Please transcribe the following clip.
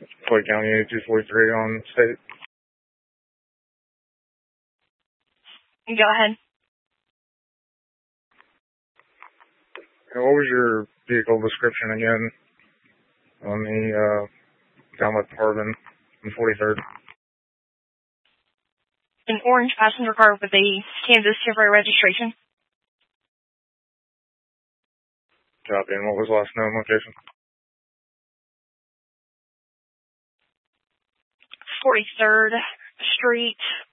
Clay County 8243 on State. Go ahead. And what was your vehicle description again on the Falmouth Harbin on 43rd? An orange passenger car with a Kansas temporary registration. Copy. And what was last known location? 43rd Street,